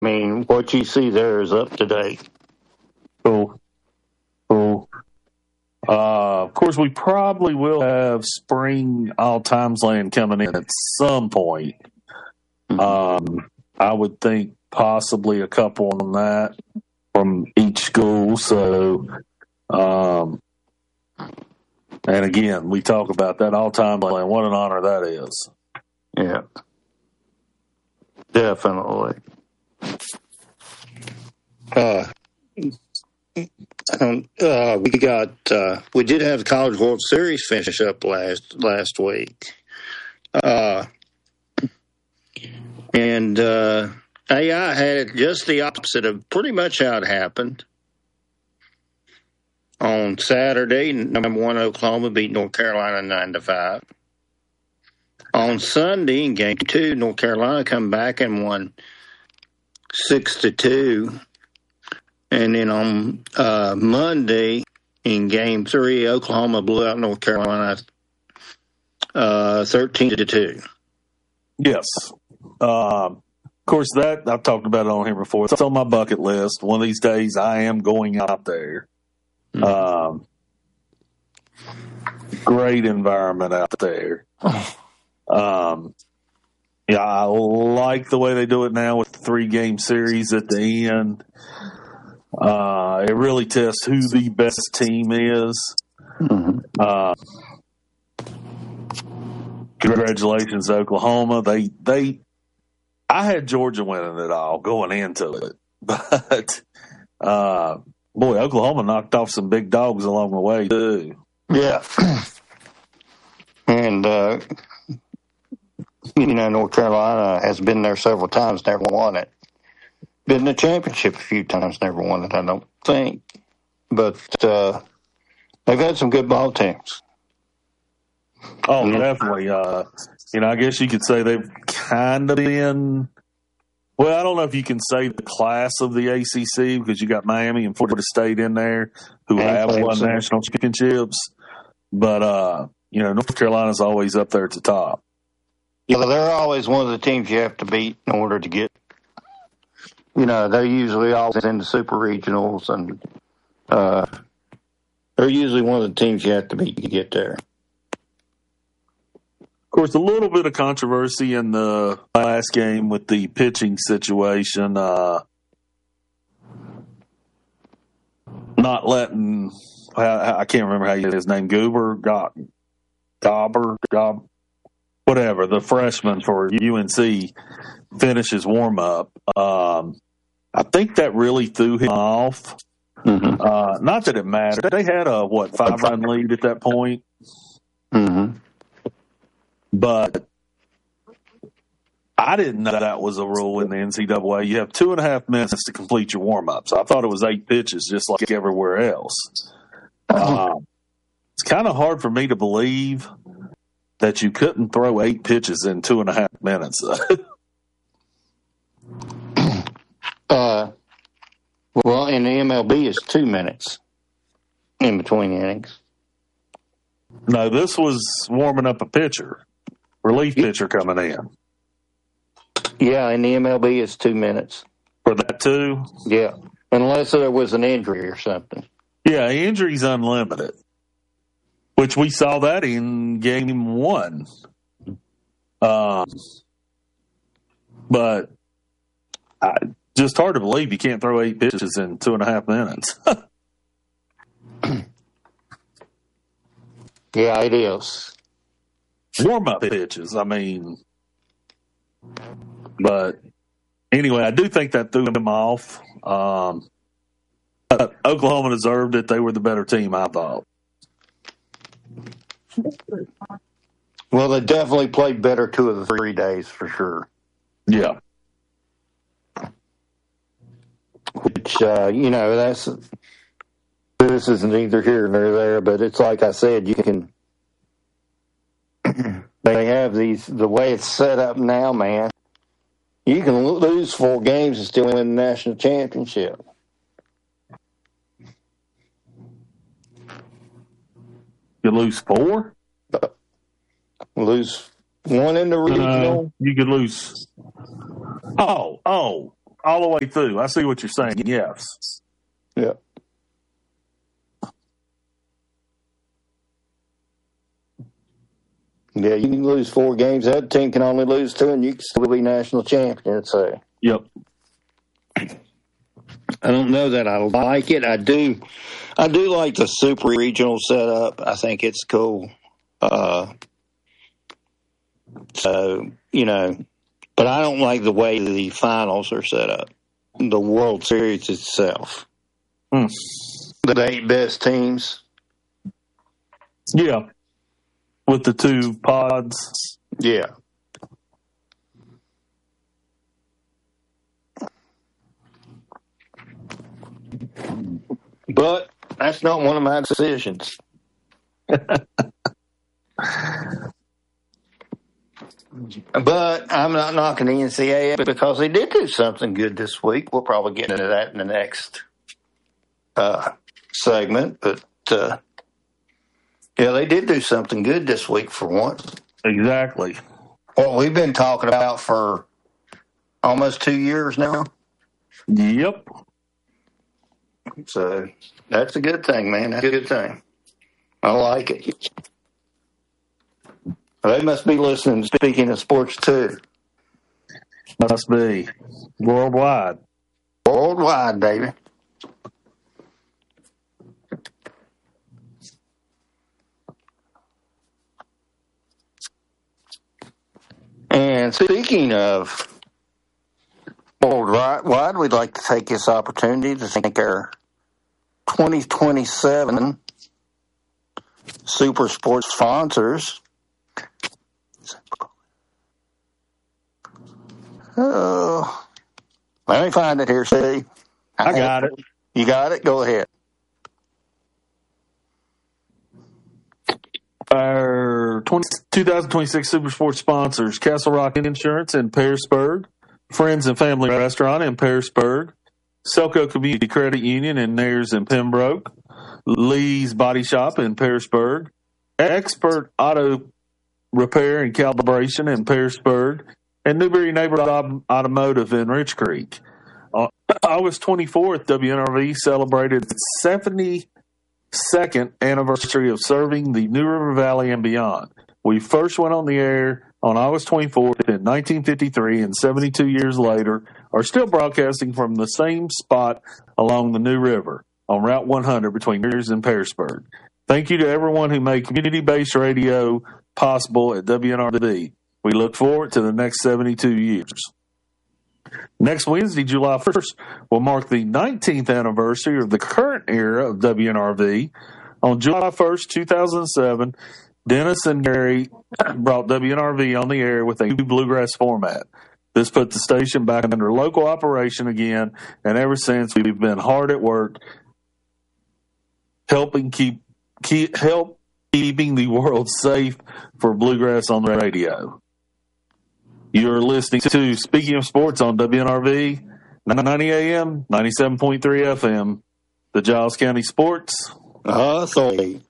mean, what you see there is up to date. Cool. Of course, we probably will have Spring All Times Land coming in at some point. I would think possibly a couple on that from each school. So, and again, we talk about that All Time Land. What an honor that is. Yeah, definitely. We did have the College World Series finish up last week. And AI had it just the opposite of pretty much how it happened. On Saturday, number 1 Oklahoma beat North Carolina 9-5. On Sunday, in Game 2, North Carolina come back and won 6-2. And then on Monday, in Game 3, Oklahoma blew out North Carolina 13-2. Yes. Of course, that I've talked about it on here before. It's on my bucket list. One of these days, I am going out there. Great environment out there. Yeah, I like the way they do it now with the 3-game series at the end. It really tests who the best team is. Congratulations, Oklahoma. I had Georgia winning it all going into it, but boy, Oklahoma knocked off some big dogs along the way too. Yeah, and North Carolina has been there several times, never won it. Been in the championship a few times, never won it, I don't think. But they've had some good ball teams. Oh, definitely. I guess you could say they've kind of been, well, I don't know if you can say the class of the ACC because you got Miami and Florida State in there who have won national championships. But, North Carolina's always up there at the top. Yeah, they're always one of the teams you have to beat in order to get. They're usually always in the super regionals, and they're usually one of the teams you have to beat to get there. Of course, a little bit of controversy in the last game with the pitching situation. Not letting, I can't remember how you say his name, Gobber, whatever, the freshman for UNC finish his warm-up. I think that really threw him off. Not that it mattered. They had a, 5-run lead at that point? But I didn't know that was a rule in the NCAA. You have 2.5 minutes to complete your warm-ups. I thought it was 8 pitches just like everywhere else. It's kind of hard for me to believe that you couldn't throw 8 pitches in 2.5 minutes. Well, in the MLB, it's 2 minutes in between innings. No, this was warming up a pitcher, relief pitcher coming in. Yeah, in the MLB, it's 2 minutes. For that too? Yeah, unless there was an injury or something. Yeah, injury's unlimited, which we saw that in Game 1. But just hard to believe you can't throw 8 pitches in 2.5 minutes. Yeah, it is. Warm-up pitches, but anyway, I do think that threw them off. Oklahoma deserved it. They were the better team, I thought. Well, they definitely played better 2 of the 3 days for sure. Yeah. Which, this isn't either here nor there, but it's like I said, they have the way it's set up now, man. You can lose 4 games and still win the national championship. You lose 4? Lose 1 in the regional. You could lose. Oh. all the way through. I see what you're saying. Yes. Yeah. Yeah, you can lose 4 games. That team can only lose 2, and you can still be national champion. So. Yep. I don't know that I like it. I do like the super regional setup. I think it's cool. So, but I don't like the way the finals are set up. The World Series itself. The 8 best teams. Yeah. With the 2 pods. Yeah. But that's not one of my decisions. But I'm not knocking the NCAA because they did do something good this week. We'll probably get into that in the next segment. But, yeah, they did do something good this week for once. Exactly. What we've been talking about for almost 2 years now. Yep. So that's a good thing, man. That's a good thing. I like it. They must be listening, speaking of sports, too. Must be. Worldwide. Worldwide, baby. And speaking of worldwide, we'd like to take this opportunity to thank our 2027 Super Sports sponsors. Let me find it here, Steve. I got it. You got it? Go ahead. Our 2026 Super Sports sponsors: Castle Rock Insurance in Pearisburg, Friends and Family Restaurant in Pearisburg, Selco Community Credit Union in Nares and Pembroke, Lee's Body Shop in Pearisburg, Expert Auto Repair and Calibration in Pearisburg, and Newberry Neighborhood Automotive in Rich Creek. On August 24th, WNRV celebrated its 72nd anniversary of serving the New River Valley and beyond. We first went on the air on August 24th in 1953, and 72 years later are still broadcasting from the same spot along the New River on Route 100 between Nares and Pearisburg. Thank you to everyone who made community-based radio possible at WNRV. We look forward to the next 72 years. Next Wednesday, July 1st, will mark the 19th anniversary of the current era of WNRV. On July 1st, 2007, Dennis and Gary brought WNRV on the air with a new bluegrass format. This put the station back under local operation again, and ever since we've been hard at work helping keeping the world safe for bluegrass on the radio. You're listening to Speaking of Sports on WNRV, 990 AM, 97.3 FM, the Giles County Sports Authority.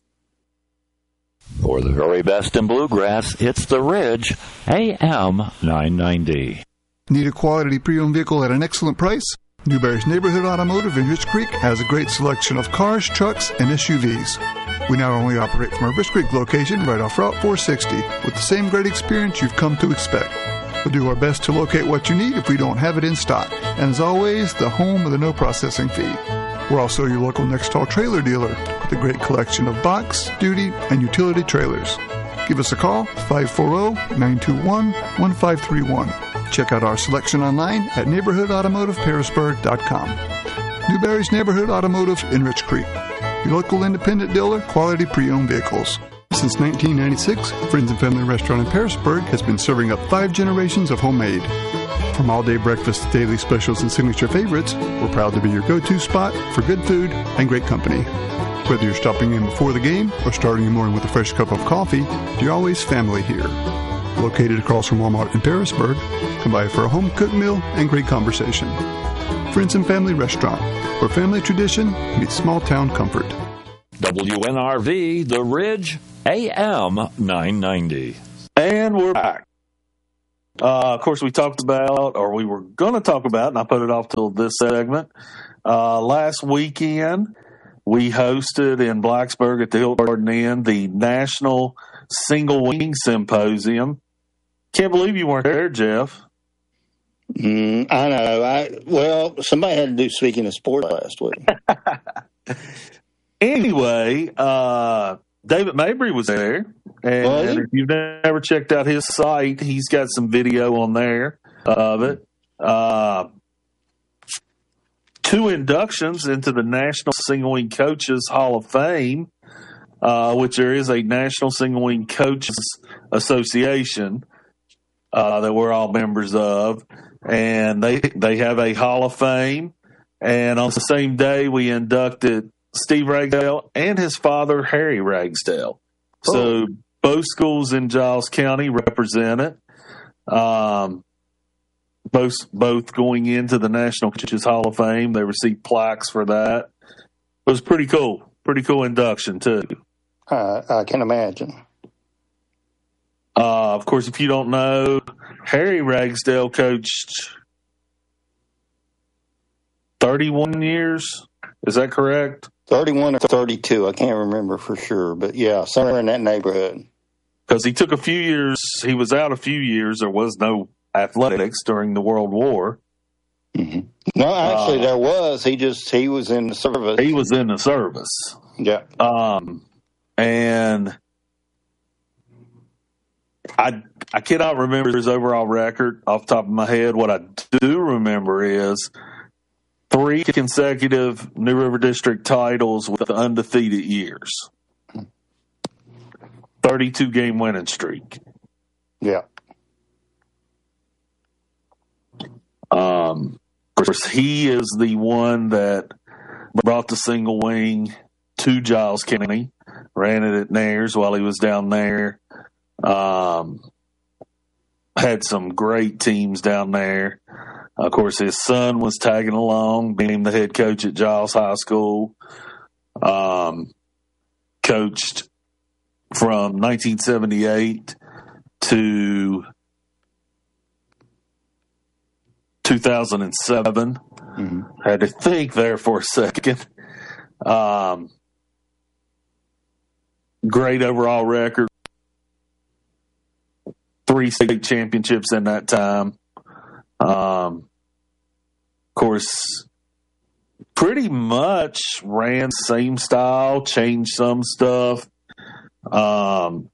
For the very best in bluegrass, it's The Ridge, AM 990. Need a quality pre-owned vehicle at an excellent price? Newberry's Neighborhood Automotive in Rich Creek has a great selection of cars, trucks, and SUVs. We not only operate from our Rich Creek location right off Route 460 with the same great experience you've come to expect. We'll do our best to locate what you need if we don't have it in stock. And as always, the home of the no processing fee. We're also your local Nextall trailer dealer with a great collection of box, duty, and utility trailers. Give us a call, 540-921-1531. Check out our selection online at neighborhoodautomotivepearisburg.com. Newberry's Neighborhood Automotive in Rich Creek. Your local independent dealer, quality pre-owned vehicles. Since 1996, Friends and Family Restaurant in Pearisburg has been serving up 5 generations of homemade. From all-day breakfast to daily specials and signature favorites, we're proud to be your go-to spot for good food and great company. Whether you're stopping in before the game or starting your morning with a fresh cup of coffee, you're always family here. Located across from Walmart in Pearisburg, come by for a home-cooked meal and great conversation. Friends and Family Restaurant, where family tradition meets small-town comfort. WNRV, The Ridge, AM 990. And we're back. Of course, we talked about, or we were going to talk about, and I put it off till this segment. Last weekend, we hosted in Blacksburg at the Hilton Garden Inn the National Single Wing Symposium. Can't believe you weren't there, Jeff. I know. Well, somebody had to do Speaking of Sport last week. Anyway, David Mabry was there. And if you've never checked out his site, he's got some video on there of it. 2 inductions into the National Single Wing Coaches Hall of Fame, which there is a National Single Wing Coaches Association that we're all members of. And they have a Hall of Fame. And on the same day, we inducted Steve Ragsdale and his father, Harry Ragsdale. So both schools in Giles County represented. Both going into the National Coaches Hall of Fame. They received plaques for that. It was pretty cool. Pretty cool induction, too. I can imagine. Of course, if you don't know, Harry Ragsdale coached 31 years. Is that correct? 31 or 32. I can't remember for sure. But, yeah, somewhere in that neighborhood. Because he took a few years. He was out a few years. There was no athletics during the World War. Mm-hmm. No, actually, there was. He was in the service. He was in the service. Yeah. And I cannot remember his overall record off the top of my head. What I do remember is 3 consecutive New River District titles with undefeated years. 32-game winning streak. Yeah. Of course, he is the one that brought the single wing to Giles County, ran it at Nares while he was down there. Had some great teams down there. Of course, his son was tagging along, being the head coach at Giles High School. Coached from 1978 to 2007. Mm-hmm. Had to think there for a second. Great overall record. 3 state championships in that time. Of course, pretty much ran same style, changed some stuff. All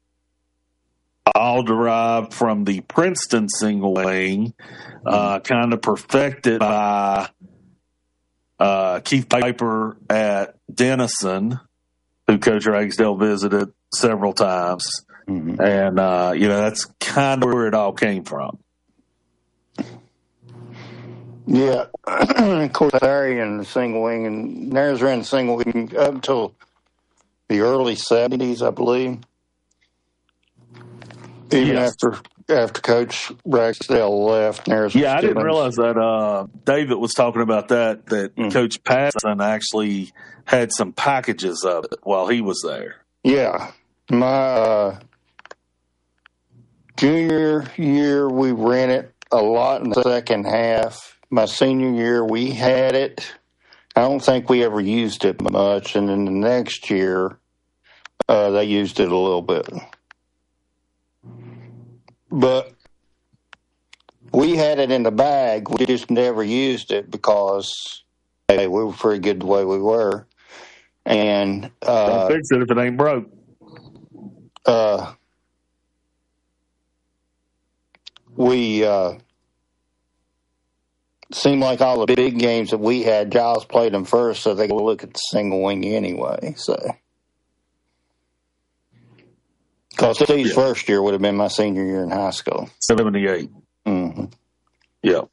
derived from the Princeton single wing, kind of perfected by Keith Piper at Denison, who Coach Ragsdale visited several times. Mm-hmm. And, that's kind of where it all came from. Yeah. Of course, Harry and the single wing, and Nares ran the single wing up until the early 70s, I believe. Even after Coach Ragsdale left, Nares. Yeah, I didn't realize that David was talking about that Coach Patterson actually had some packages of it while he was there. Yeah. My junior year, we ran it a lot in the second half. My senior year, we had it. I don't think we ever used it much. And then the next year, they used it a little bit. But we had it in the bag. We just never used it because, hey, we were pretty good the way we were. And don't fix it if it ain't broke. We seemed like all the big games that we had, Giles played them first, so they could look at the single wing anyway. So, because Steve's first year would have been my senior year in high school, 78. Mm-hmm. Yeah.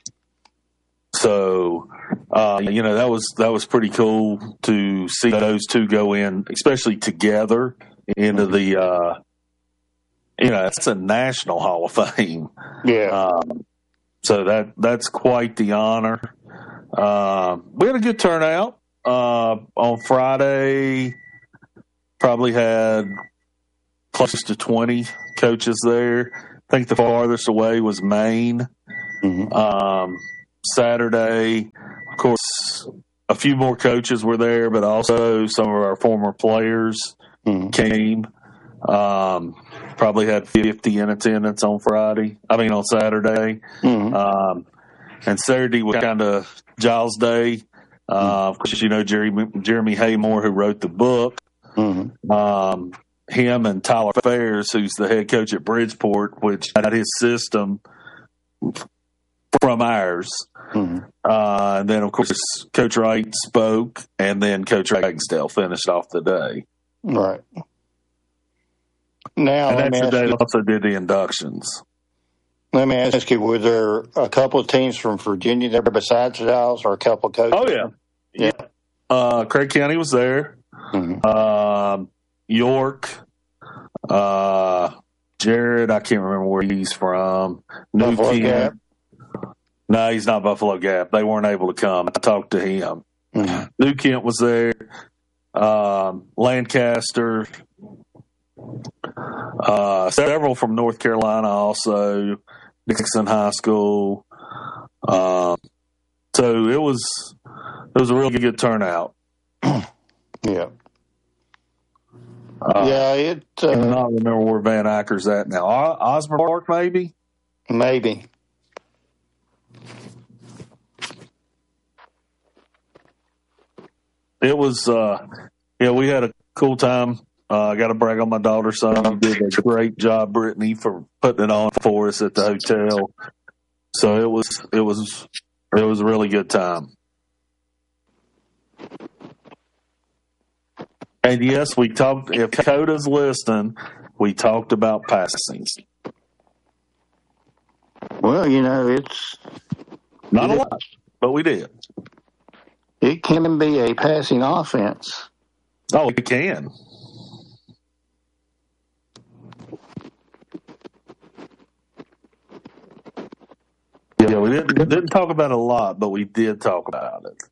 So, that was pretty cool to see those two go in, especially together into the. It's a National Hall of Fame. Yeah. So that's quite the honor. We had a good turnout on Friday. Probably had close to 20 coaches there. think the farthest away was Maine. Saturday, of course, a few more coaches were there, but also some of our former players came. Probably had 50 in attendance on Saturday. And Saturday was kind of Giles Day. Of course, Jeremy Haymore, who wrote the book. Him and Tyler Fairs, who's the head coach at Bridgeport, which got his system from ours. And then, of course, Coach Wright spoke, and then Coach Ragsdale finished off the day. Right. Now, and that's the day they also did the inductions. Let me ask you, were there a couple of teams from Virginia there besides Giles, or a couple of coaches? Oh, yeah. Craig County was there. York. Jared, I can't remember where he's from. Buffalo Gap? No, he's not Buffalo Gap. They weren't able to come. I talked to him. New Kent was there. Lancaster. Several from North Carolina also. Dixon High School. So it was a really good turnout. Yeah. I don't remember where Van Ackers at now. Osborne Park, maybe? Maybe. It was, we had a cool time. I got to brag on my daughter's son. He did a great job, Brittany, for putting it on for us at the hotel. So it was a really good time. And yes, we talked. If Coda's listening, we talked about passing. Well, it's not a lot, but we did. It can be a passing offense. Oh, it can. Yeah, we didn't talk about it a lot, but we did talk about it.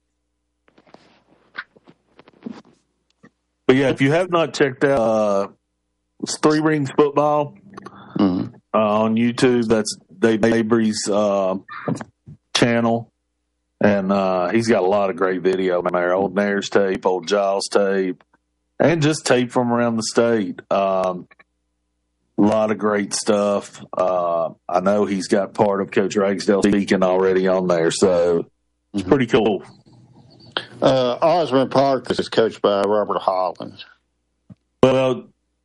But yeah, if you have not checked out Three Rings Football on YouTube, that's Dave Mabry's channel. And he's got a lot of great video on there. Old Nair's tape, old Giles tape, and just tape from around the state. A lot of great stuff. I know he's got part of Coach Ragsdale speaking already on there, so it's pretty cool. Osborne Park is coached by Robert Holland. Well,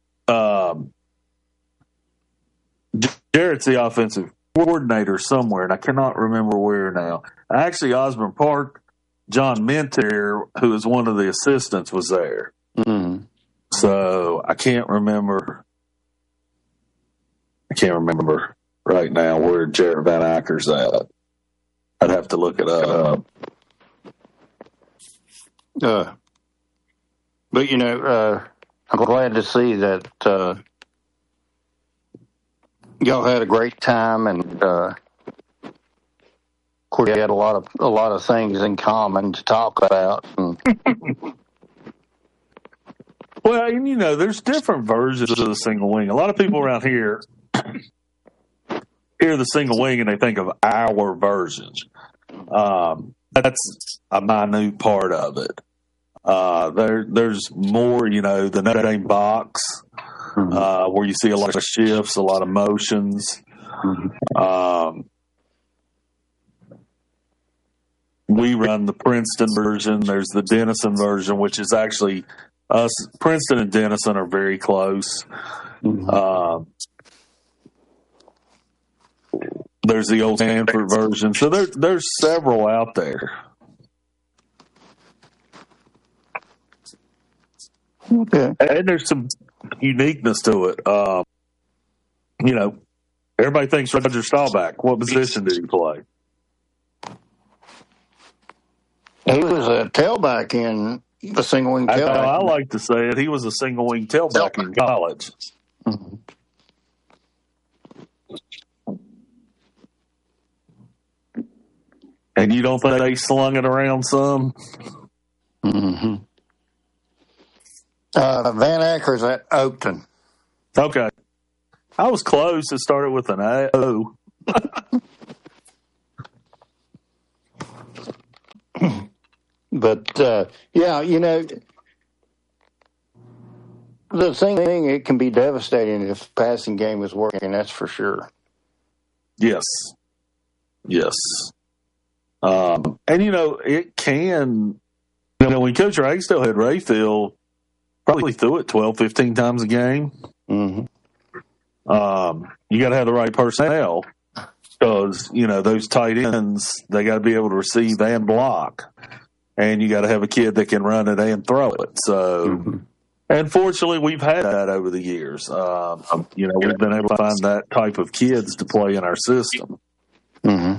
Jarrett's the offensive coordinator somewhere, and I cannot remember where now. Actually, Osborne Park, John Minter, who is one of the assistants, was there. So I can't remember right now where Jarrett Van Acker's at. I'd have to look it up. But, I'm glad to see that y'all had a great time, and of course, you had a lot of things in common to talk about. Well, there's different versions of the single wing. A lot of people around here hear the single wing and they think of our versions. That's a minute part of it. There's more, the Notre Dame box, where you see a lot of shifts, a lot of motions. We run the Princeton version. There's the Denison version, which is actually us. Princeton and Denison are very close. There's the old Stanford version. So there's several out there. Okay. And there's some uniqueness to it. Everybody thinks Roger Staubach. What position did he play? He was a tailback in the single wing tailback. I like to say it. He was a single wing tailback in college. And you don't think they slung it around some? Van Acker's at Oakton. Okay. I was close. It started with an O. But, yeah, the thing, it can be devastating if the passing game is working, that's for sure. Yes. And, it can, when Coach Ragsdale had Rayfield, probably threw it 12, 15 times a game. Mm-hmm. You got to have the right personnel because, those tight ends, they got to be able to receive and block. And you got to have a kid that can run it and throw it. So, and fortunately, we've had that over the years. We've been able to find that type of kids to play in our system. Mm-hmm.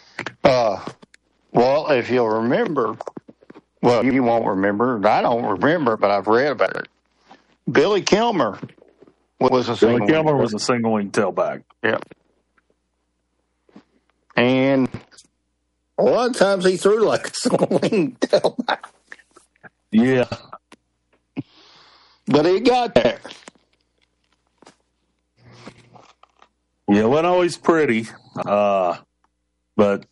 Well, if you'll remember, well, you won't remember. I don't remember, but I've read about it. Billy Kilmer was a single wing tailback. Yeah. And a lot of times he threw like a single wing tailback. Yeah. But he got there. Yeah, it wasn't always pretty. But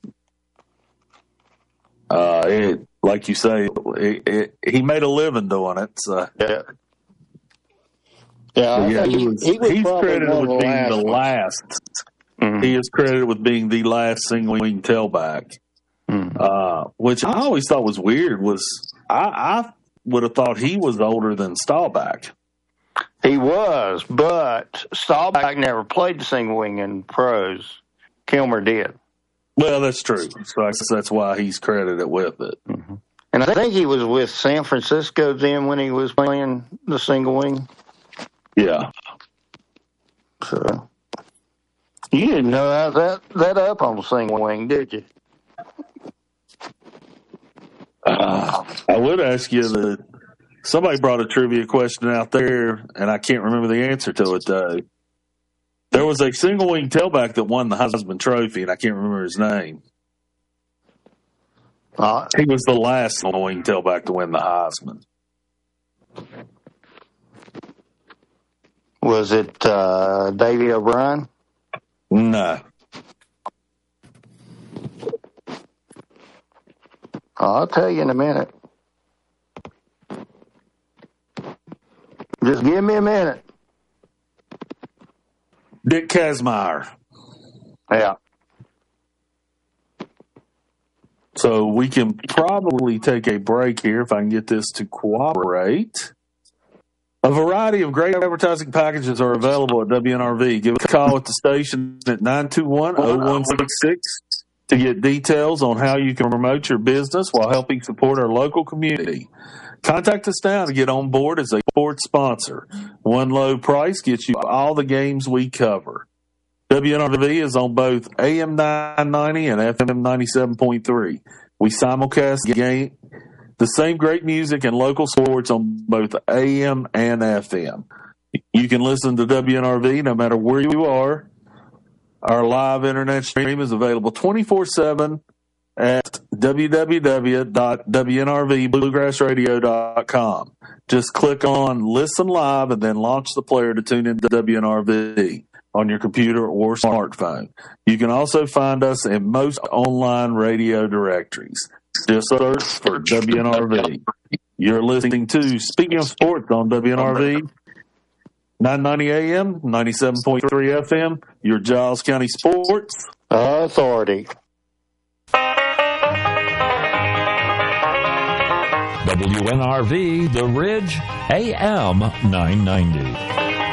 like you say, he made a living doing it. So. Yeah. Yeah, he's credited with being the last. Mm-hmm. He is credited with being the last single wing tailback. Mm-hmm. Which I always thought was weird. I would have thought he was older than Staubach. He was, but Staubach never played the single wing in pros. Kilmer did. Well, that's true. So that's why he's credited with it. Mm-hmm. And I think he was with San Francisco then when he was playing the single wing. Yeah. So you didn't know that up on the single wing, did you? I would ask you that somebody brought a trivia question out there, and I can't remember the answer to it, though. There was a single wing tailback that won the Heisman Trophy, and I can't remember his name. He was the last single wing tailback to win the Heisman. Was it Davey O'Brien? No. I'll tell you in a minute. Just give me a minute. Dick Kazmaier. Yeah. So we can probably take a break here if I can get this to cooperate. A variety of great advertising packages are available at WNRV. Give a call at the station at 921-0166 to get details on how you can promote your business while helping support our local community. Contact us now to get on board as a sports sponsor. One low price gets you all the games we cover. WNRV is on both AM 990 and FM 97.3. We simulcast the same great music and local sports on both AM and FM. You can listen to WNRV no matter where you are. Our live internet stream is available 24/7 at www.wnrvbluegrassradio.com. Just click on Listen Live and then launch the player to tune into WNRV on your computer or smartphone. You can also find us in most online radio directories. Just search for WNRV. You're listening to Speaking of Sports on WNRV, 990 AM, 97.3 FM, your Giles County Sports Authority. WNRV, The Ridge, AM 990.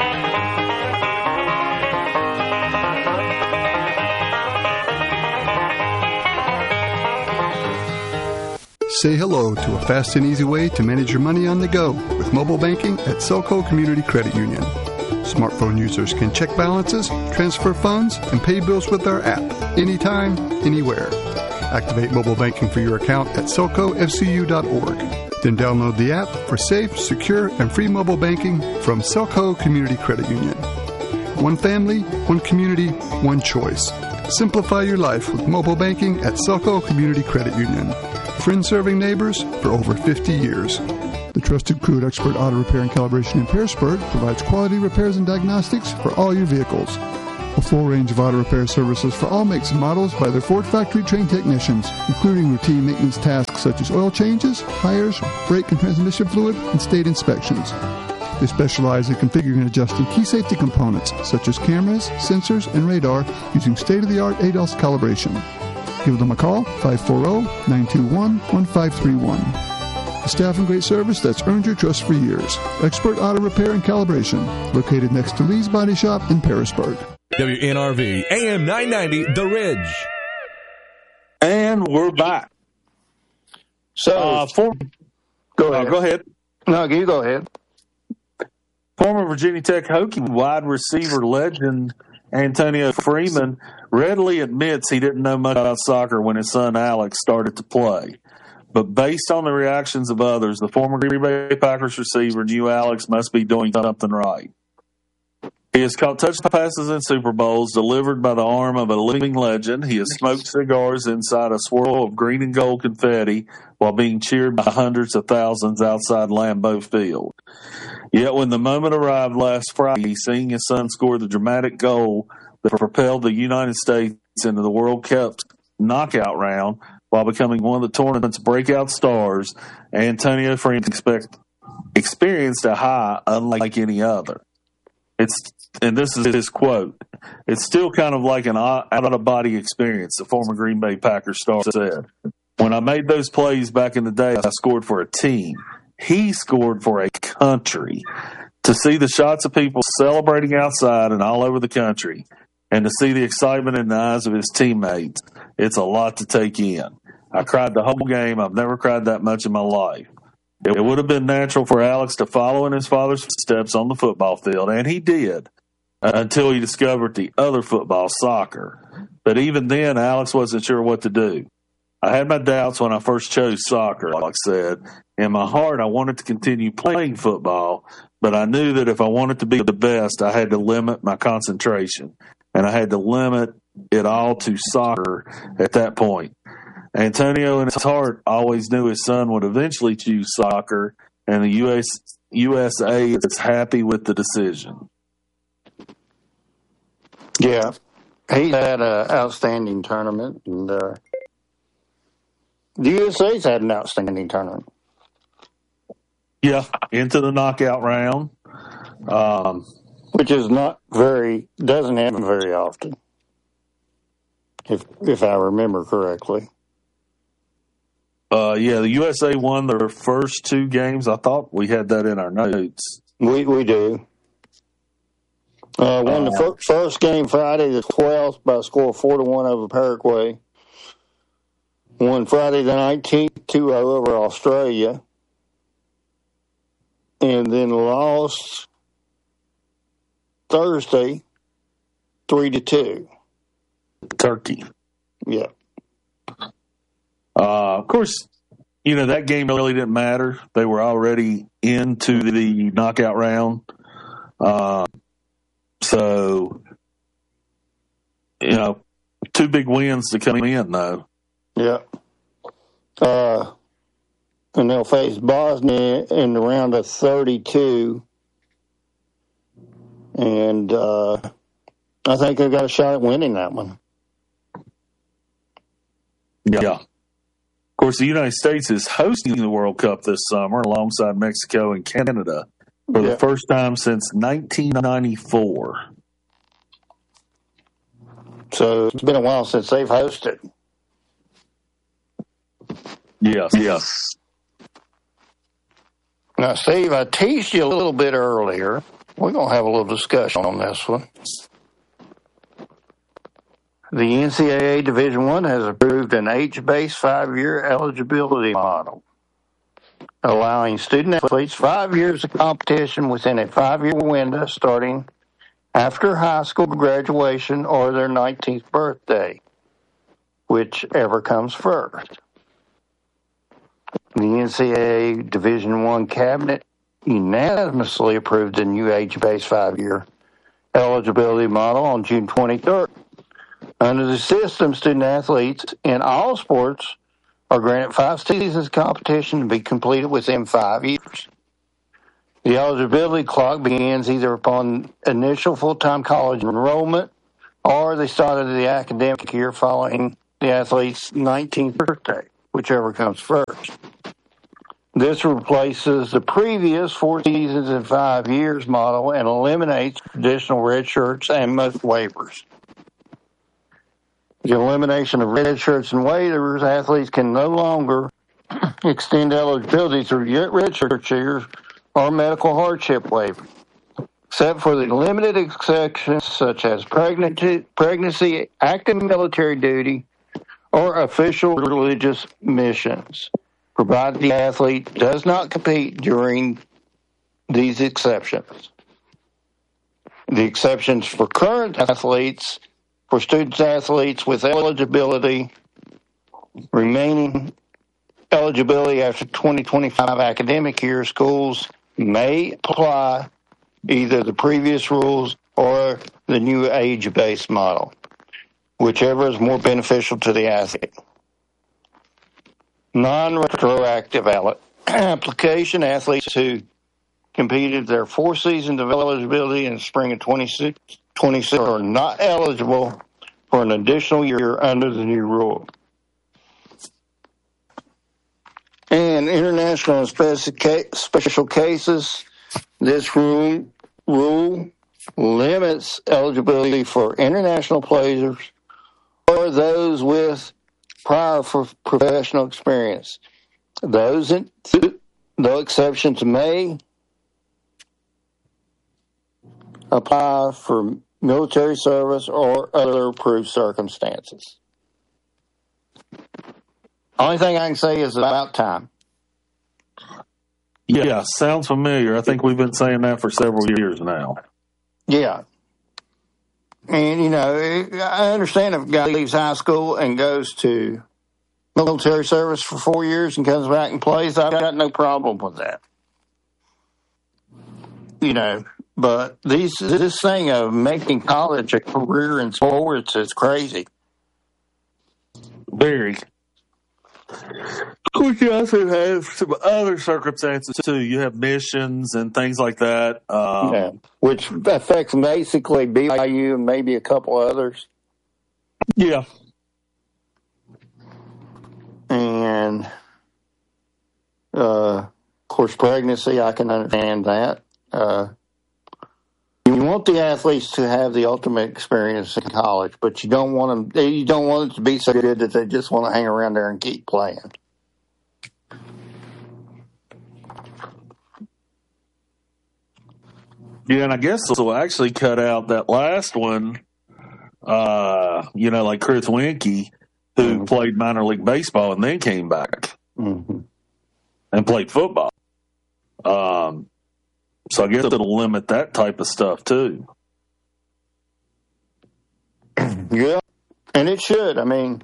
Say hello to a fast and easy way to manage your money on the go with mobile banking at Selco Community Credit Union. Smartphone users can check balances, transfer funds, and pay bills with our app anytime, anywhere. Activate mobile banking for your account at selcofcu.org. Then download the app for safe, secure, and free mobile banking from Selco Community Credit Union. One family, one community, one choice. Simplify your life with mobile banking at Selco Community Credit Union. Friends serving neighbors for over 50 years. The trusted crew at Expert Auto Repair and Calibration in Pearisburg provides quality repairs and diagnostics for all your vehicles. A full range of auto repair services for all makes and models by their Ford factory-trained technicians, including routine maintenance tasks such as oil changes, tires, brake and transmission fluid, and state inspections. They specialize in configuring and adjusting key safety components such as cameras, sensors, and radar using state-of-the-art ADAS calibration. Give them a call, 540-921-1531. A staff and great service that's earned your trust for years. Expert Auto Repair and Calibration, located next to Lee's Body Shop in Pearisburg. WNRV, AM 990, The Ridge. And we're back. So, go ahead. No, you go ahead. Former Virginia Tech Hokie wide receiver legend Antonio Freeman readily admits he didn't know much about soccer when his son Alex started to play. But based on the reactions of others, the former Green Bay Packers receiver knew Alex must be doing something right. He has caught touchdown passes in Super Bowls delivered by the arm of a living legend. He has smoked cigars inside a swirl of green and gold confetti while being cheered by hundreds of thousands outside Lambeau Field. Yet when the moment arrived last Friday, seeing his son score the dramatic goal that propelled the United States into the World Cup's knockout round while becoming one of the tournament's breakout stars, Antonio Freeman experienced a high unlike any other. And this is his quote, "It's still kind of like an out-of-body experience," the former Green Bay Packers star said. "When I made those plays back in the day, I scored for a team. He scored for a country. To see the shots of people celebrating outside and all over the country, and to see the excitement in the eyes of his teammates, it's a lot to take in. I cried the whole game. I've never cried that much in my life. It would have been natural for Alex to follow in his father's footsteps on the football field, and he did, until he discovered the other football, soccer. But even then, Alex wasn't sure what to do. I had my doubts when I first chose soccer," Alex said. "In my heart, I wanted to continue playing football, but I knew that if I wanted to be the best, I had to limit my concentration, and I had to limit it all to soccer at that point. Antonio, in his heart, always knew his son would eventually choose soccer, and the USA is happy with the decision." Yeah, he had an outstanding tournament, and the USA's had an outstanding tournament. Yeah, into the knockout round, which is doesn't happen very often, if I remember correctly. Yeah, the USA won their first two games. I thought we had that in our notes. We do. Won the first game Friday the 12th by a score of 4-1 over Paraguay. Won Friday the 19th 2-0 over Australia. And then lost Thursday 3-2. Turkey. Yeah. Of course, that game really didn't matter. They were already into the knockout round. So, two big wins to come in, though. Yeah. And they'll face Bosnia in the round of 32. And I think they've got a shot at winning that one. Yeah. Of course, the United States is hosting the World Cup this summer alongside Mexico and Canada for the first time since 1994. So it's been a while since they've hosted. Yes. Now, Steve, I teased you a little bit earlier. We're going to have a little discussion on this one. The NCAA Division I has approved an age-based 5-year eligibility model, allowing student athletes 5 years of competition within a 5-year window starting after high school graduation or their 19th birthday, whichever comes first. The NCAA Division I cabinet unanimously approved the new age-based 5-year eligibility model on June 23rd. Under the system, student athletes in all sports are granted 5 seasons of competition to be completed within 5 years. The eligibility clock begins either upon initial full-time college enrollment or the start of the academic year following the athlete's 19th birthday, whichever comes first. This replaces the previous 4 seasons in 5 years model and eliminates traditional red shirts and most waivers. The elimination of red shirts and waivers, athletes can no longer extend eligibility through red shirt years or medical hardship waiver, except for the limited exceptions such as pregnancy, active military duty, or official religious missions, provided the athlete does not compete during these exceptions. The exceptions for current athletes, for student-athletes with eligibility, remaining eligibility after 2025 academic year, schools may apply either the previous rules or the new age-based model, whichever is more beneficial to the athlete. Non-retroactive application, athletes who competed their 4 seasons of eligibility in the spring of 2026 are not eligible for an additional year under the new rule. And international and special cases, this rule limits eligibility for international players or those with prior professional experience. Though exceptions may apply for military service or other approved circumstances. Only thing I can say is about time. Yeah, sounds familiar. I think we've been saying that for several years now. Yeah. And, you know, I understand if a guy leaves high school and goes to military service for 4 years and comes back and plays, I've got no problem with that. You know, but this thing of making college a career in sports is crazy. Very. Of course, you also have some other circumstances, too. You have missions and things like that. Yeah, which affects basically BYU and maybe a couple others. Yeah. And, of course, pregnancy, I can understand that. You want the athletes to have the ultimate experience in college, but you don't want them. You don't want it to be so good that they just want to hang around there and keep playing. Yeah, and I guess this will actually cut out that last one. You know, like Chris Winkie, who played minor league baseball and then came back and played football. So I guess it'll limit that type of stuff too. Yeah, and it should. I mean,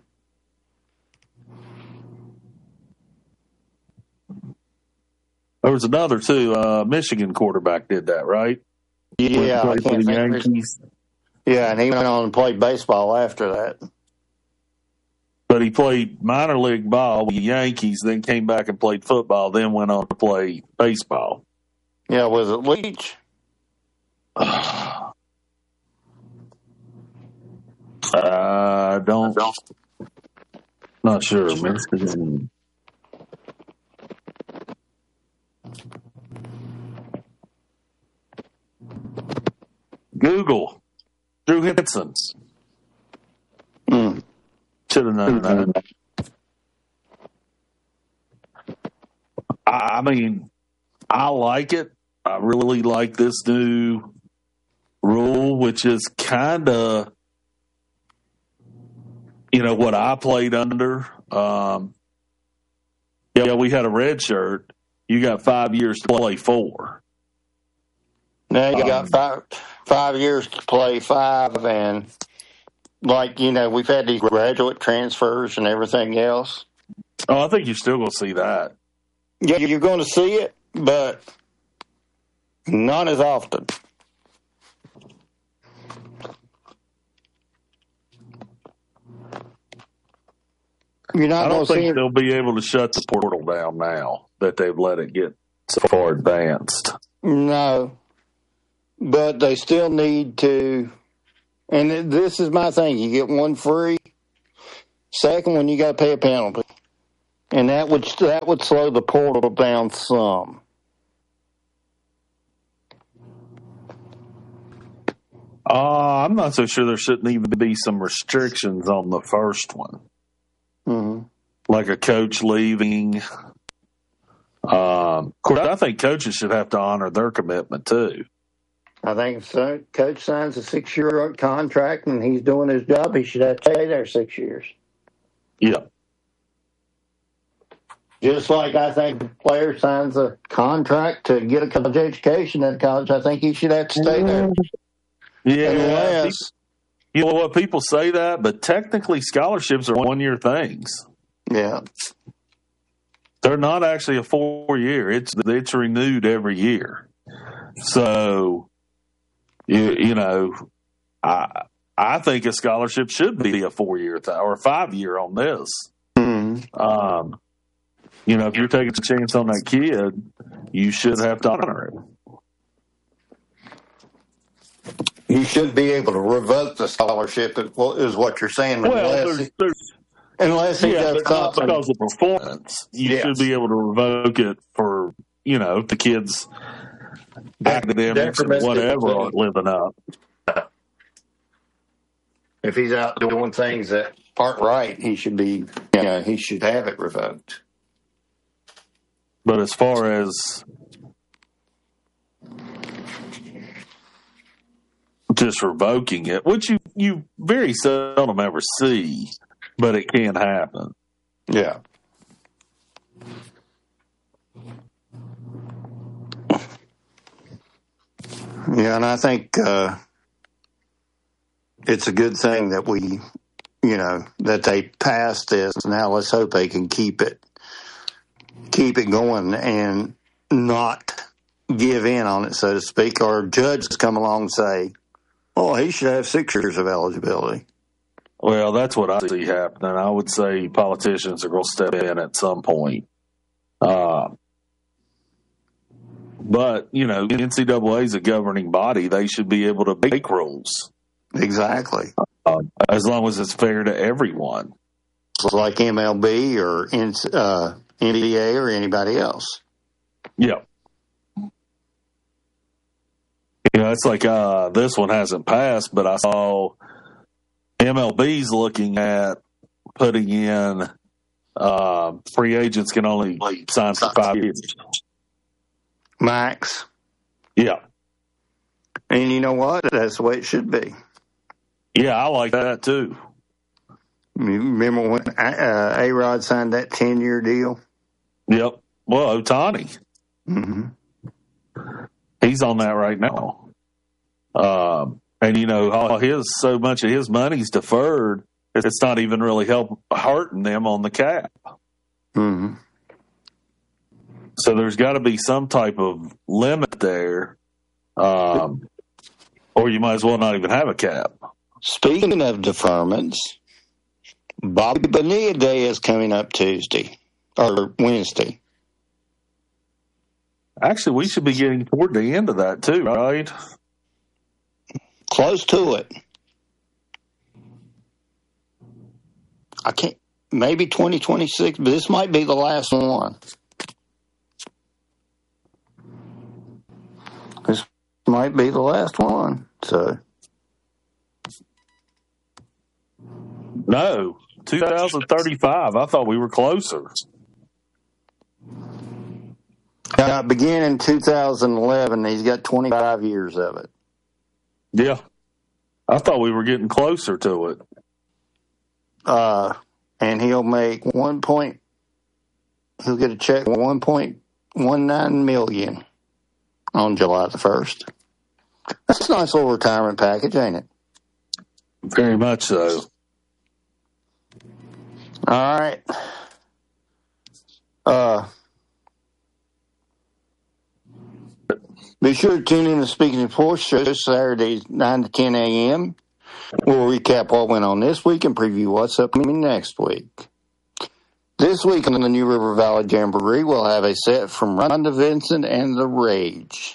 there was another too. Michigan quarterback did that, right? Yeah, I for can't the think Yankees. Yeah, and he went on and played baseball after that. But he played minor league ball with the Yankees, then came back and played football, then went on to play baseball. Yeah, was it Leach? Not sure, man. Google. Drew Henson. Should have known that. I mean, I like it. I really like this new rule, which is kind of, you know, what I played under. Yeah, we had a red shirt. You got 5 years to play 4. Now you got 5 years to play 5, and like, you know, we've had these graduate transfers and everything else. Oh, I think you're still going to see that. Yeah, you're going to see it, but not as often. You're not I going don't to see think him. they'll be able to shut the portal down now that they've let it get so far advanced. No, but they still need to. And this is my thing: you get one free. Second one, you got to pay a penalty, and that would slow the portal down some. I'm not so sure there shouldn't even be some restrictions on the first one, like a coach leaving. Of course, I think coaches should have to honor their commitment too. I think if a coach signs a 6-year contract and he's doing his job, he should have to stay there 6 years. Yeah. Just like I think a player signs a contract to get a college education at college, I think he should have to stay there. Yeah. Unless, you know what, people say that, but technically scholarships are 1-year things. Yeah. They're not actually a 4-year. It's renewed every year. So, you know, I think a scholarship should be a 4-year or a 5-year on this. Mm-hmm. You know, if you're taking a chance on that kid, you should have to honor it. You should be able to revoke the scholarship, is what you're saying. Well, unless he does something. Because of performance. You should be able to revoke it for, you know, the kids' academics and whatever aren't living up. If he's out doing things that aren't right, he should be, he should have it revoked. But as far as just revoking it, which you very seldom ever see, but it can happen. Yeah. Yeah, and I think it's a good thing that we, that they passed this. Now let's hope they can keep it going and not give in on it, so to speak, or judges come along and say, oh, he should have 6 years of eligibility. Well, that's what I see happening. I would say politicians are going to step in at some point. But, NCAA is a governing body. They should be able to make rules. Exactly. As long as it's fair to everyone. Like MLB or NBA or anybody else. Yeah. It's like this one hasn't passed, but I saw MLB's looking at putting in free agents can only sign for 5 years. Max. Yeah. And you know what? That's the way it should be. Yeah, I like that too. Remember when A-Rod signed that 10-year deal? Yep. Well, Ohtani. Mm-hmm. He's on that right now. And so much of his money's deferred, it's not even really hurting them on the cap. Mm-hmm. So there's got to be some type of limit there, or you might as well not even have a cap. Speaking of deferments, Bobby Bonilla Day is coming up Tuesday or Wednesday. Actually, we should be getting toward the end of that too, right? Close to it. I can't. Maybe 2026, but this might be the last one. This might be the last one. So. No, 2035. I thought we were closer. It began in 2011. He's got 25 years of it. Yeah. I thought we were getting closer to it. And he'll make he'll get a check for $1.19 million on July the 1st. That's a nice little retirement package, ain't it? Very much so. All right. Be sure to tune in to Speaking of Sports show Saturdays 9 to 10 a.m. We'll recap what went on this week and preview what's upcoming next week. This week on the New River Valley Jamboree, we'll have a set from Rhonda Vincent and the Rage.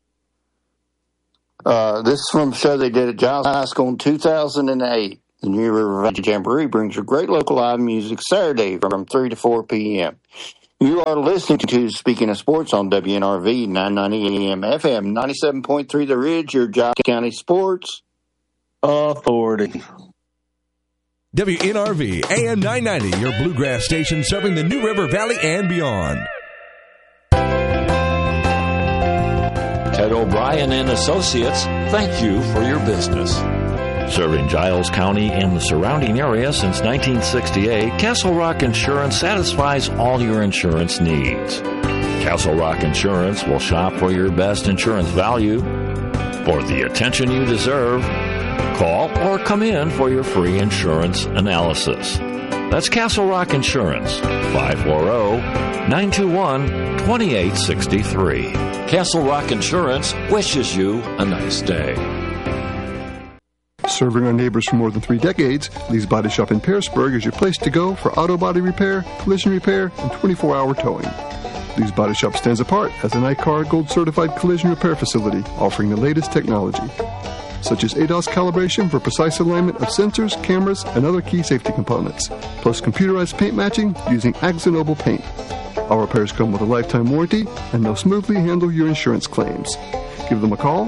This is from a show they did at Giles High School in 2008. The New River Valley Jamboree brings you great local live music Saturday from 3 to 4 p.m. You are listening to Speaking of Sports on WNRV 990 AM FM 97.3 The Ridge, your Giles County Sports Authority. WNRV AM 990, your bluegrass station serving the New River Valley and beyond. Ted O'Brien and Associates, thank you for your business. Serving Giles County and the surrounding area since 1968, Castle Rock Insurance satisfies all your insurance needs. Castle Rock Insurance will shop for your best insurance value. For the attention you deserve, call or come in for your free insurance analysis. That's Castle Rock Insurance, 540-921-2863. Castle Rock Insurance wishes you a nice day. Serving our neighbors for more than 3 decades, Lee's Body Shop in Pearisburg is your place to go for auto body repair, collision repair, and 24-hour towing. Lee's Body Shop stands apart as an ICAR Gold Certified collision repair facility offering the latest technology, such as ADAS calibration for precise alignment of sensors, cameras, and other key safety components, plus computerized paint matching using Axonoble paint. Our repairs come with a lifetime warranty, and they'll smoothly handle your insurance claims. Give them a call,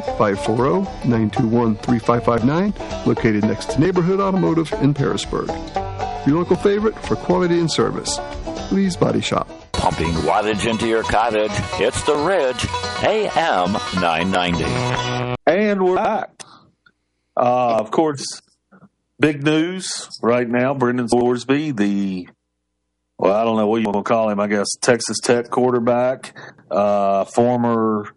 540-921-3559, located next to Neighborhood Automotive in Pearisburg. Your local favorite for quality and service, Lee's Body Shop. Pumping wattage into your cottage, it's The Ridge, AM 990. And we're back. Of course, big news right now, Brendan Thorsby, I don't know what you want to call him, I guess, Texas Tech quarterback, former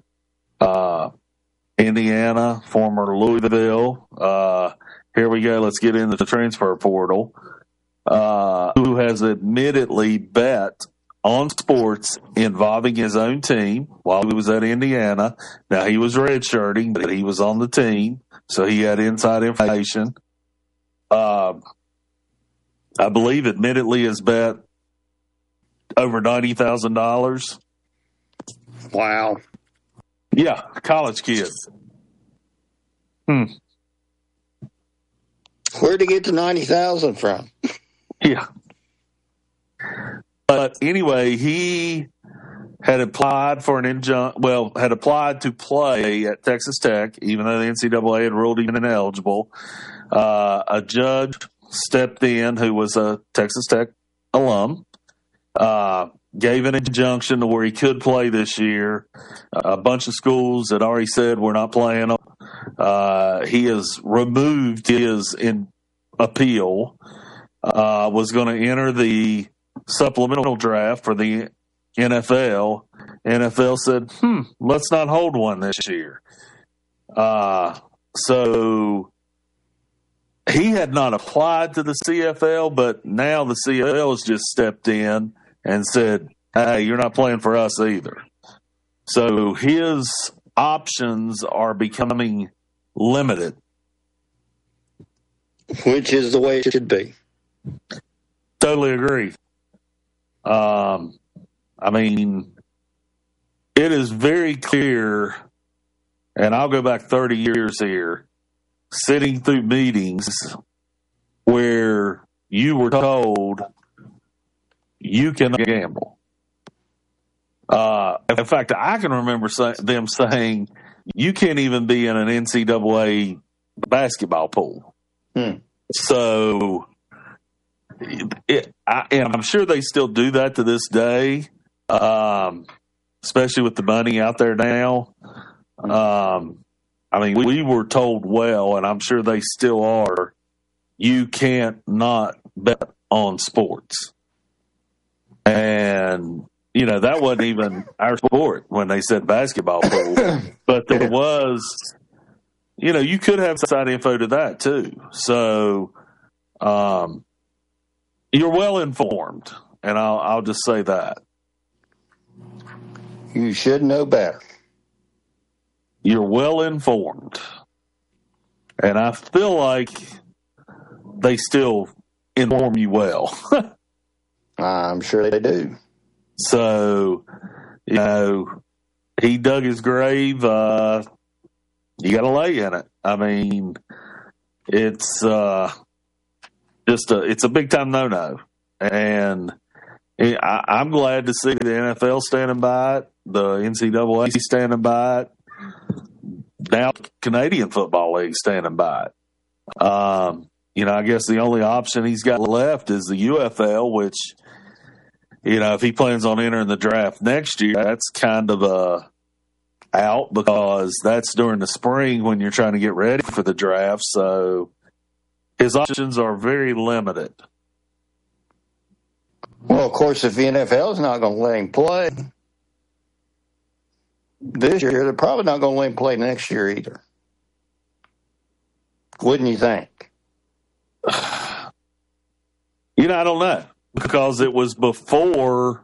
Indiana, former Louisville. Here we go. Let's get into the transfer portal. Who has admittedly bet on sports involving his own team while he was at Indiana. Now, he was redshirting, but he was on the team, so he had inside information. I believe admittedly has bet over $90,000. Wow. Yeah, college kid. Where'd he get the $90,000 from? Yeah. But anyway, he had applied for had applied to play at Texas Tech, even though the NCAA had ruled him ineligible. A judge stepped in who was a Texas Tech alum, gave an injunction to where he could play this year. A bunch of schools had already said we're not playing him. He has removed his appeal, was going to enter the supplemental draft for the NFL. NFL said, let's not hold one this year. So he had not applied to the CFL, but now the CFL has just stepped in and said, hey, you're not playing for us either. So his options are becoming limited. Which is the way it should be. Totally agree. I mean, it is very clear, and I'll go back 30 years here, sitting through meetings where you were told you cannot gamble. In fact, I can remember them saying you can't even be in an NCAA basketball pool. So, and I'm sure they still do that to this day, especially with the money out there now. I mean, we were told well, and I'm sure they still are, you can't not bet on sports. And, you know, that wasn't even our sport when they said basketball pool. But there was, you know, you could have side info to that too. So you're well informed, and I'll just say that. You should know better. You're well informed. And I feel like they still inform you well. I'm sure they do. So, he dug his grave. You got to lay in it. I mean, it's it's a big time no-no. And I'm glad to see the NFL standing by it, the NCAA standing by it, now Canadian Football League standing by it. I guess the only option he's got left is the UFL, which, if he plans on entering the draft next year, that's kind of out because that's during the spring when you're trying to get ready for the draft. So his options are very limited. Well, of course, if the NFL is not going to let him play this year, they're probably not going to let him play next year either. Wouldn't you think? I don't know. Because it was before,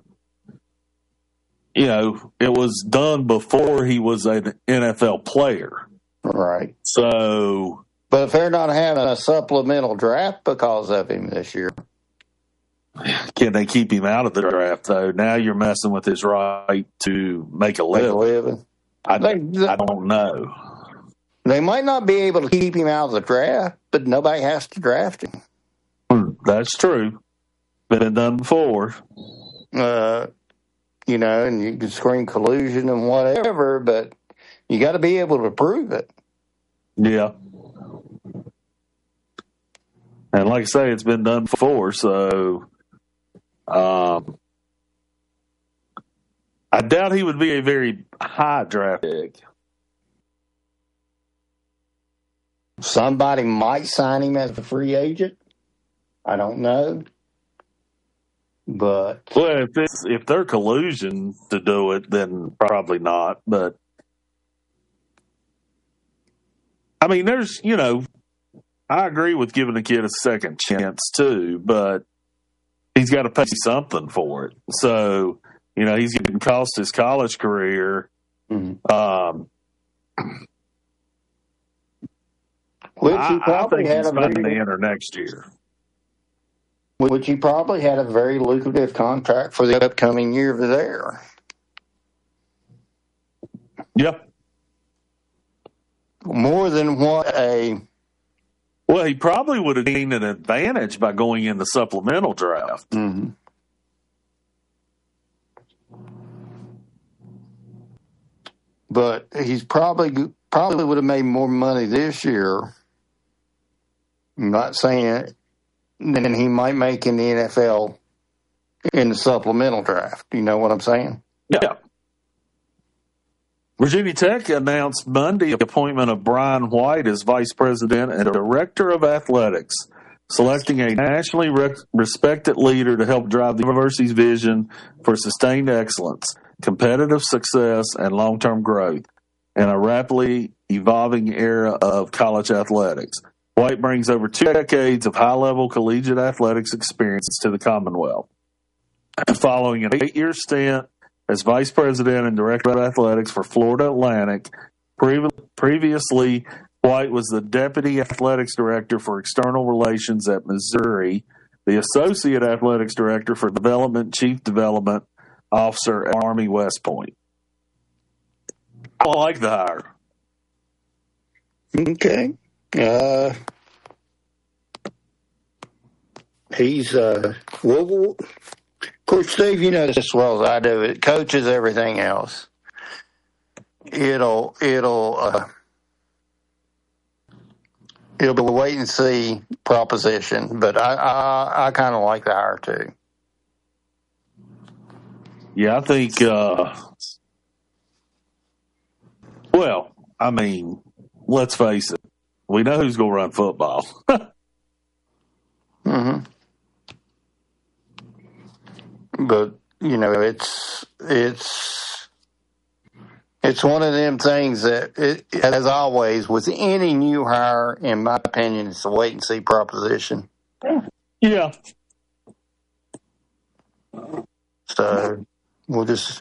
it was done before he was an NFL player. Right. So. But if they're not having a supplemental draft because of him this year. Can they keep him out of the draft, though? Now you're messing with his right to make a living. I don't know. They might not be able to keep him out of the draft, but nobody has to draft him. That's true. Been done before. And you can scream collusion and whatever, but you got to be able to prove it. Yeah. And like I say, it's been done before, so I doubt he would be a very high draft pick. Somebody might sign him as a free agent. I don't know. But if they're collusion to do it, then probably not. But I mean, there's I agree with giving a kid a second chance too, but he's got to pay something for it. So he's getting cost his college career. Mm-hmm. I think he's going to enter next year. Which he probably had a very lucrative contract for the upcoming year there. Yep. More than what Well, he probably would have gained an advantage by going in the supplemental draft. Mm-hmm. But he's probably would have made more money this year. I'm not saying it. Than he might make in the NFL in the supplemental draft. You know what I'm saying? Yeah. Virginia Tech announced Monday the appointment of Brian White as vice president and director of athletics, selecting a nationally respected leader to help drive the university's vision for sustained excellence, competitive success, and long-term growth in a rapidly evolving era of college athletics. White brings over 2 decades of high-level collegiate athletics experience to the Commonwealth. Following an 8-year stint as vice president and director of athletics for Florida Atlantic, previously White was the deputy athletics director for external relations at Missouri, the associate athletics director for development, chief development officer at Army West Point. I like the hire. Okay. He's of course, Steve, you know this as well as I do. It coaches everything else. It'll be a wait and see proposition, but I kind of like the hire too. Yeah, I think. Well, I mean, let's face it. We know who's going to run football. Mm-hmm. But it's one of them things that, as always, with any new hire, in my opinion, it's a wait and see proposition. Yeah. So we'll just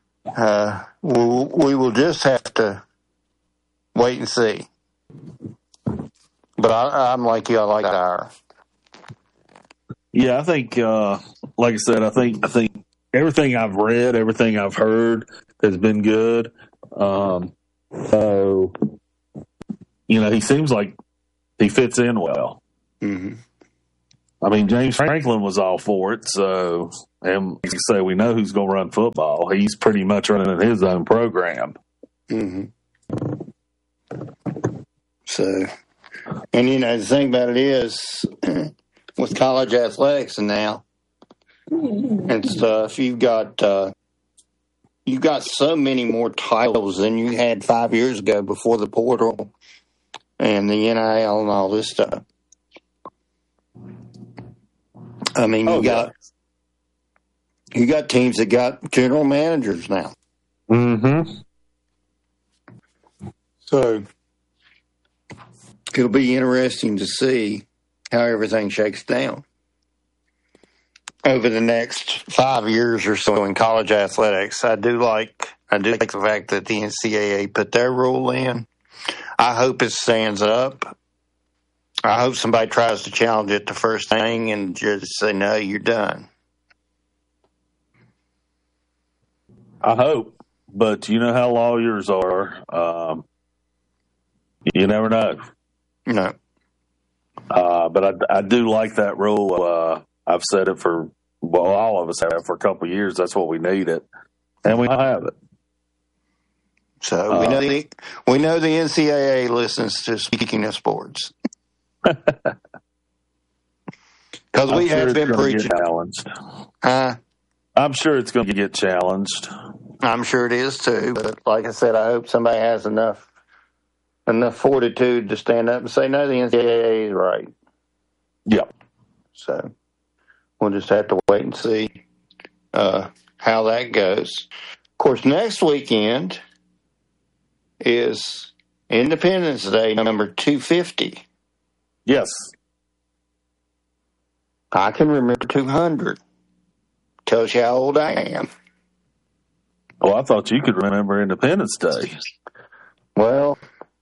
we will just have to wait and see. But I'm like you. I like the hire. Yeah, I think, like I said, I think everything I've read, everything I've heard has been good. So, he seems like he fits in well. Mm-hmm. I mean, James Franklin was all for it. So, and like you say, we know who's going to run football. He's pretty much running his own program. Mm-hmm. So, and the thing about it is, with college athletics now and stuff, you've got so many more titles than you had 5 years ago before the portal and the NIL and all this stuff. I mean, you got teams that got general managers now. Mm-hmm. So it'll be interesting to see how everything shakes down over the next 5 years or so in college athletics. I do like the fact that the NCAA put their rule in. I hope it stands up. I hope somebody tries to challenge it the first thing and just say, no, you're done. I hope, but you know how lawyers are. You never know. No. But I do like that rule. I've said it all of us have for a couple of years. That's what we need it, and we have it. So we know the NCAA listens to Speaking of Sports. Because we have been preaching. Challenged. I'm sure it's going to get challenged. I'm sure it is too. But like I said, I hope somebody has enough fortitude to stand up and say, no, the NCAA is right. Yeah. So we'll just have to wait and see how that goes. Of course, next weekend is Independence Day, number 250. Yes. I can remember 200. Tells you how old I am. Oh, I thought you could remember Independence Day. Well,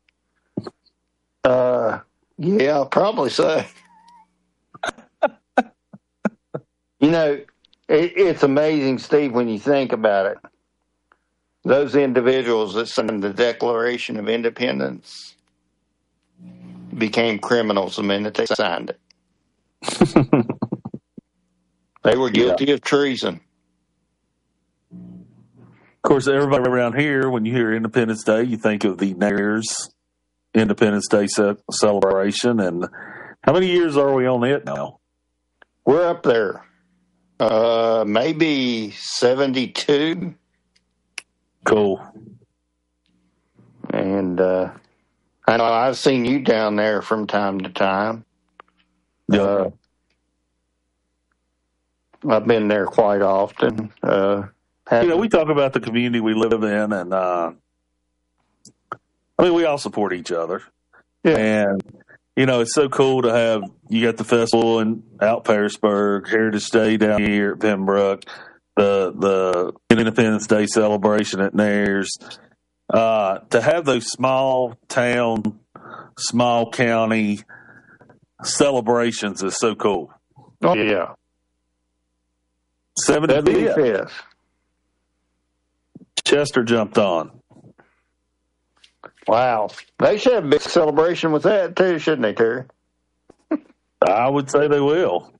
yeah, probably so. It's amazing, Steve, when you think about it. Those individuals that signed the Declaration of Independence became criminals the minute they signed it. They were guilty of treason. Of course, everybody around here, when you hear Independence Day, you think of the Nares Independence Day celebration. And how many years are we on it now? We're up there. Maybe 72. Cool. And I know I've seen you down there from time to time. Yeah. I've been there quite often. We talk about the community we live in, and we all support each other. Yeah. And, it's so cool to have, you got the festival out Pearisburg, Heritage Day down here at Pembroke, the Independence Day celebration at Nares. To have those small town, small county celebrations is so cool. Oh, yeah. 75th. Chester jumped on. Wow. They should have a big celebration with that, too, shouldn't they, Terry? I would say they will.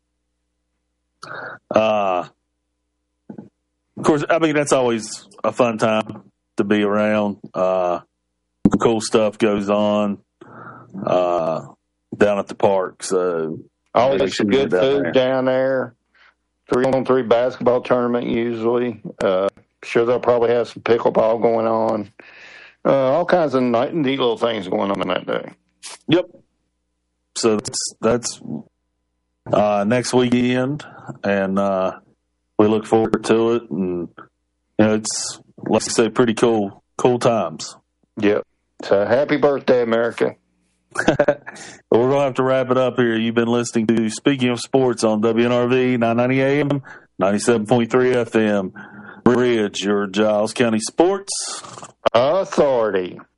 Of course, that's always a fun time to be around. Cool stuff goes on down at the park. So always some good food down there. 3-on-3 basketball tournament usually. Sure, they'll probably have some pickleball going on. All kinds of neat little things going on that day. Yep. So that's next weekend, and we look forward to it. And it's, let's say, pretty cool times. Yep. So happy birthday, America. Well, we're going to have to wrap it up here. You've been listening to Speaking of Sports on WNRV 990 AM, 97.3 FM. Ridge, your Giles County Sports Authority.